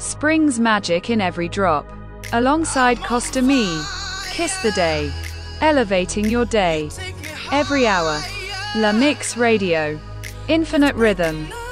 Spring's magic in every drop. Alongside Costa Me, kiss the day. Elevating your day. Every hour. La Mix Radio. Infinite rhythm.